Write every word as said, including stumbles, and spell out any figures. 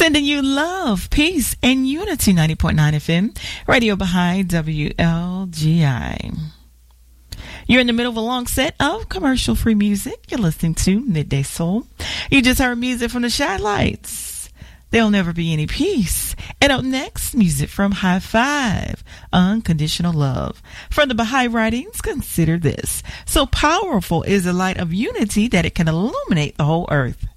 Sending you love, peace, and unity. ninety point nine F M, Radio Baha'i, W L G I. You're in the middle of a long set of commercial-free music. You're listening to Midday Soul. You just heard music from the Shy Lights. There'll Never Be Any Peace. And up next, music from High Five, Unconditional Love. From the Baha'i writings, consider this. So powerful is the light of unity that it can illuminate the whole earth.